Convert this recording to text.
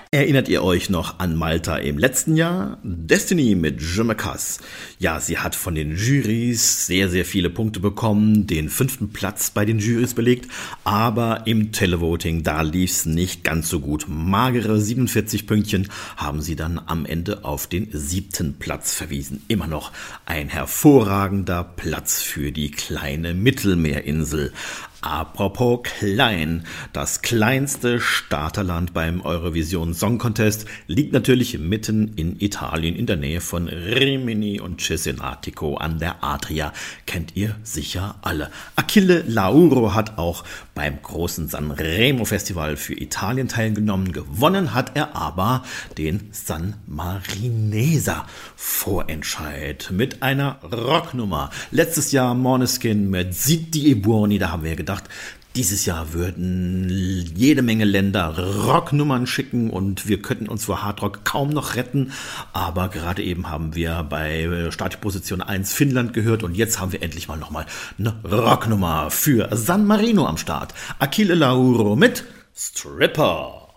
Erinnert ihr euch noch an Malta im letzten Jahr? Destiny mit Je me casse. Ja, sie hat von den Jurys sehr, sehr viele Punkte bekommen, den 5. Platz bei den Jurys belegt, aber im Televoting, da lief's nicht ganz so gut. Magere 47 Pünktchen haben sie dann am Ende auf den 7. Platz verwiesen. Immer noch ein hervorragender Platz für die kleine Mittelmeerinsel. Apropos klein, das kleinste Starterland beim Eurovision Song Contest liegt natürlich mitten in Italien in der Nähe von Rimini und Cesenatico an der Adria. Kennt ihr sicher alle. Achille Lauro hat auch beim großen Sanremo Festival für Italien teilgenommen. Gewonnen hat er aber den San Marineser Vorentscheid mit einer Rocknummer. Letztes Jahr Måneskin mit Zitti e Buoni, da haben wir gedacht, dieses Jahr würden jede Menge Länder Rocknummern schicken und wir könnten uns vor Hardrock kaum noch retten. Aber gerade eben haben wir bei Startposition 1 Finnland gehört und jetzt haben wir endlich mal nochmal eine Rocknummer für San Marino am Start. Achille Lauro mit Stripper.